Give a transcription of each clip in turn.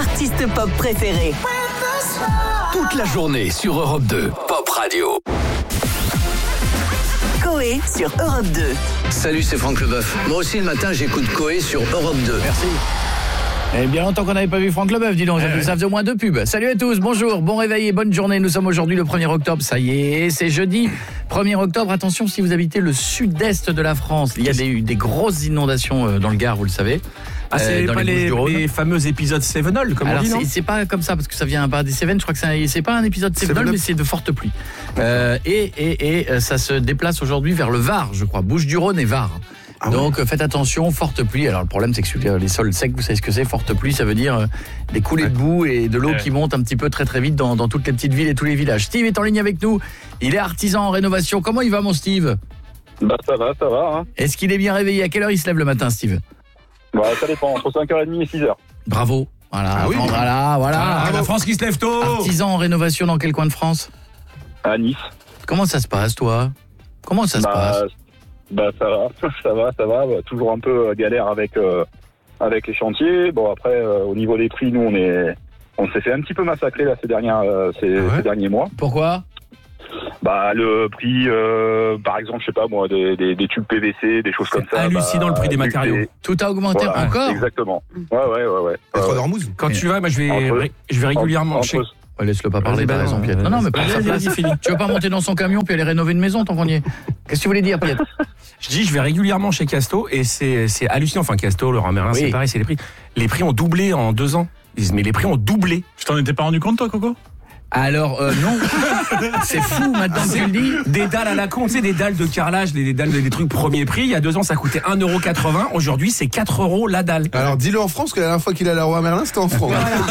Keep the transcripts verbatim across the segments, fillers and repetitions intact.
artistes pop préférés. Toute la journée sur Europe deux, Pop Radio. Coé sur Europe deux. Salut, c'est Franck Leboeuf. Moi aussi, le matin, j'écoute Coé sur Europe deux. Merci. Eh bien longtemps qu'on n'avait pas vu Franck Leboeuf, dis donc, ça, ça faisait au moins deux pubs. Salut à tous, bonjour, bon réveil et bonne journée. Nous sommes aujourd'hui le premier octobre, ça y est, c'est jeudi. premier octobre, attention si vous habitez le sud-est de la France. Il y a des, des grosses inondations dans le Gard, vous le savez. Ah, c'est euh, pas les, les, les fameux épisodes Sevenol, comme Alors, on dit, non c'est, c'est pas comme ça, parce que ça vient pas des Cévennes, je crois que c'est, c'est pas un épisode Sevenol, mais c'est de fortes pluies. Euh, et, et, et ça se déplace aujourd'hui vers le Var, je crois, Bouches-du-Rhône et Var. Ah Donc ouais. Faites attention, forte pluie. Alors le problème c'est que sur les sols secs, vous savez ce que c'est, forte pluie, ça veut dire euh, des coulées ouais. de boue et de l'eau ouais. qui monte un petit peu très très vite dans, dans toutes les petites villes et tous les villages. Steve est en ligne avec nous, il est artisan en rénovation. Comment il va mon Steve ? Bah ça va, ça va. Hein. Est-ce qu'il est bien réveillé ? À quelle heure il se lève le matin, Steve ? Bah ça dépend, entre cinq heures trente et six heures. Bravo. Voilà, ah oui. voilà, voilà. Ah, la France qui se lève tôt. Artisan en rénovation dans quel coin de France ? À Nice. Comment ça se passe toi ? Comment ça bah, se passe ? Bah ça va, ça va, ça va. Bah, toujours un peu euh, galère avec euh, avec les chantiers. Bon après, euh, au niveau des prix, nous on est, on s'est fait un petit peu massacrer là ces dernières, euh, ces, ah ouais. ces derniers mois. Pourquoi ? Bah le prix, euh, par exemple, je sais pas moi, des, des, des tubes P V C, des choses c'est comme ça. Hallucinant bah, le prix des matériaux. Des... Tout a augmenté voilà, encore. Exactement. Ouais ouais ouais ouais. Les trois euh, d'Ormuz. Quand tu vas, moi je vais, entre, je vais régulièrement entre, chez. entre, Ouais, laisse-le pas parler, t'as raison, Piet. Non, non, mais pas ça. Tu veux pas monter dans son camion puis aller rénover une maison tant qu'on y est ? Qu'est-ce que tu voulais dire, Piet ? Je dis, je vais régulièrement chez Casto et c'est, c'est hallucinant. Enfin, Casto, Leroy Merlin, oui. c'est pareil, c'est les prix. Les prix ont doublé en deux ans. Ils disent, mais les prix ont doublé. Je t'en étais pas rendu compte, toi, Coco ? Alors, euh, non. C'est fou, maintenant que tu le dis. Des dalles à la con, tu sais, des dalles de carrelage, des, des dalles, des trucs premier prix. Il y a deux ans, ça coûtait un euro quatre-vingts. Aujourd'hui, c'est quatre euros la dalle. Alors, dis-le en France, que la dernière fois qu'il est à Leroy Merlin, c'était en France.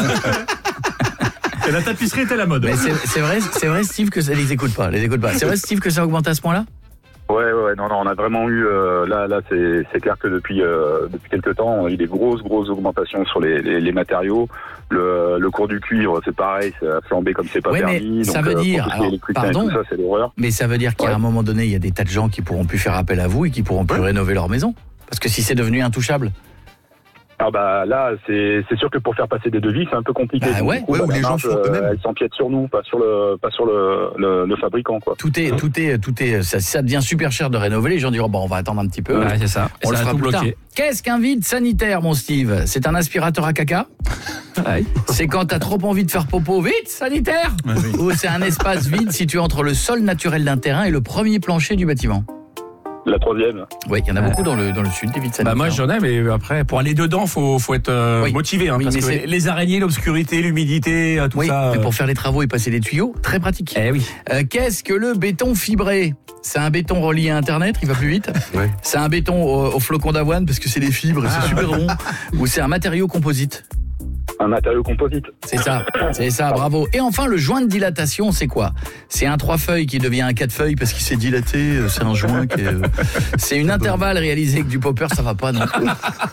Et la tapisserie était à la mode. Mais c'est, c'est vrai, c'est vrai, Steve, que ça les écoute pas, les écoute pas. C'est vrai, Steve, que ça augmente à ce point-là ? Ouais, ouais, non, non, on a vraiment eu, euh, là, là, c'est, c'est clair que depuis, euh, depuis quelques temps, on a eu des grosses, grosses augmentations sur les, les, les matériaux. Le, le cours du cuivre, c'est pareil, ça a flambé comme c'est pas ouais, permis. Mais ça donc, veut euh, dire, alors, pardon, tout ça, c'est l'horreur. Mais ça veut dire qu'à ouais. un moment donné, il y a des tas de gens qui pourront plus faire appel à vous et qui pourront plus ouais. rénover leur maison. Parce que si c'est devenu intouchable. Ah bah là, c'est, c'est sûr que pour faire passer des devis, c'est un peu compliqué. Bah ouais, coup, ouais bah, où les gens font eux-mêmes. Elles s'empiètent sur nous, pas sur le, pas sur le, le, le fabricant, quoi. Tout est, tout est, tout est, ça, ça devient super cher de rénover. Les gens diront bon, on va attendre un petit peu. Ouais, c'est ça. On le fera plus tard. Qu'est-ce qu'un vide sanitaire, mon Steve ? C'est un aspirateur à caca ? Ouais. C'est quand t'as trop envie de faire popo, vite sanitaire ? Ouais, oui. Ou c'est un espace vide situé entre le sol naturel d'un terrain et le premier plancher du bâtiment ? La troisième. Oui, il y en a beaucoup dans le dans le sud, des vides sanitaires. Bah moi j'en ai, mais après pour aller dedans, faut faut être euh, oui. motivé, hein, oui, parce que c'est... les araignées, l'obscurité, l'humidité, tout oui, ça. Oui, mais pour faire les travaux et passer des tuyaux, très pratique. Eh oui. Euh, qu'est-ce que le béton fibré ? C'est un béton relié à Internet, il va plus vite. Ouais. C'est un béton au, au flocon d'avoine parce que c'est des fibres, ah, c'est super rond. Ou c'est un matériau composite ? Un matériau composite. C'est ça, c'est ça, bravo. Et enfin, le joint de dilatation, c'est quoi ? C'est un trois feuilles qui devient un quatre feuilles parce qu'il s'est dilaté, c'est un joint qui est... C'est une intervalle réalisée avec du popper, ça va pas non plus.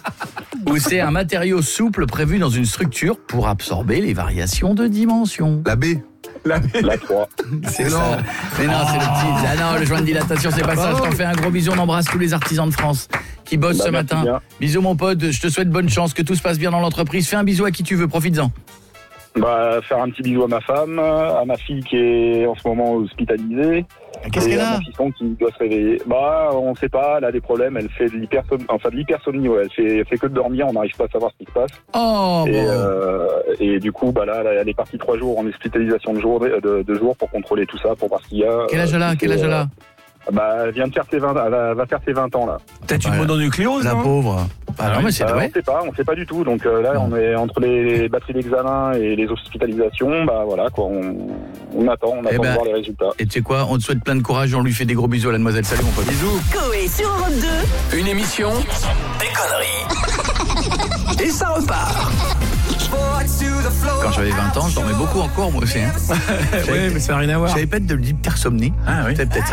Ou c'est un matériau souple prévu dans une structure pour absorber les variations de dimension. La B. La, la trois. C'est ça. Mais non, c'est le petit. Ah non, le joint de dilatation, c'est pas ça. Je t'en fais un gros bisou, on embrasse tous les artisans de France qui bossent bah, ce matin. Bien. Bisous mon pote, je te souhaite bonne chance, que tout se passe bien dans l'entreprise. Fais un bisou à qui tu veux, profites-en. Bah, faire un petit bisou à ma femme, à ma fille qui est en ce moment hospitalisée. Qu'est-ce et qu'elle à a ? mon fiston qui doit se réveiller. Bah, on sait pas, elle a des problèmes, elle fait de l'hypersomnie, enfin de l'hypersomnie, ouais, elle fait, elle fait que de dormir, on n'arrive pas à savoir ce qui se passe. Oh, et, bon. euh, et du coup, bah là, elle est partie trois jours en hospitalisation de jour, de, de jour pour contrôler tout ça, pour voir ce qu'il y a. Quel âge elle a ? Quel âge elle a ? Bah, elle vient de faire ses vingt, elle va faire ses vingt ans là. Peut-être une mononucléose, la non pauvre. Ah non, mais c'est bah, vrai. On sait pas, on sait pas du tout. Donc euh, là, non. on est entre les batteries d'examen et les hospitalisations. Bah voilà, quoi. On, on attend, on attend eh ben, de voir les résultats. Et tu sais quoi ? On te souhaite plein de courage. On lui fait des gros bisous à la demoiselle. Salut mon pote. Bisous. Coé sur Europe deux. Une émission, des conneries. Et ça repart. Quand j'avais vingt ans, je dormais beaucoup encore, moi aussi. Hein. Oui, mais ça n'a rien à voir. J'avais pas de l'hypersomnie. Ah oui. Peut-être